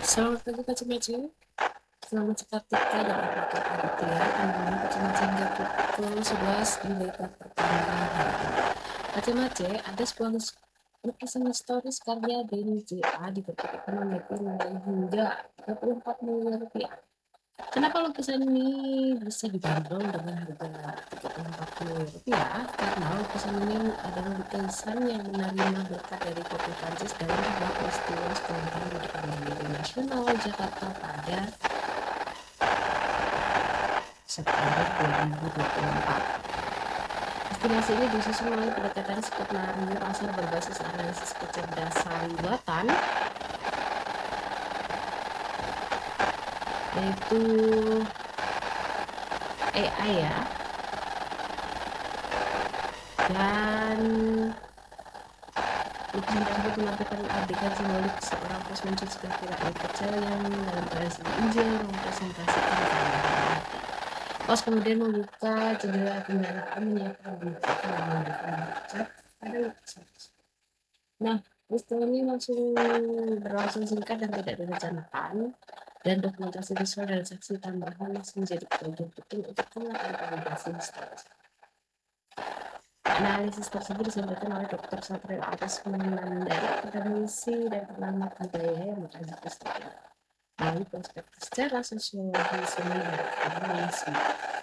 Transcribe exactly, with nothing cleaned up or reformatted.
Selamat pagi Kak Cimaci. Selamat seketika dan Kak Aditya. Kembali Kak Cimaci hingga pukul sebelas di berita pertama hari ini. Kak Cimaci, ada sebuah lukisan historis karya Denny J A di Perputaran memiliki nilai hingga tiga puluh empat miliar rupiah. Kenapa lukisan ini bisa dibanderol dengan harga tiga puluh empat miliar rupiah? Karena lukisan ini adalah lukisan yang menerima berkat dari kopi Prancis dalam sebuah peristiwa spontan di depan Bandara Nasional Jakarta pada September dua ribu dua puluh empat. Estimasi ini disusun melalui pendekatan skenario pasar berbasis analisis kecerdasan buatan, yaitu A I ya, dan lukisan tersebut menampilkan adegan simbolik seorang pos mencuci kaki rakyat kecil yang dalam tradisi Injil merepresentasikan kerendahan hati. Pos kemudian membuka jendela kendaraan menyiapkan buku dan memberikan cat pada lukisan. Nah, peristiwa ini langsung berlangsung singkat dan tidak direncanakan, dan dokumentasi visual dan saksi tambahan masih menjadi petunjuk penting untuk melakukan validasi historis. Analisis tersebut disampaikan oleh dokter Satrio Aris Menandari, akademisi dan pengamat budaya yang mengkaji peristiwa melalui perspektif secara sosiologi seni dan feminisme.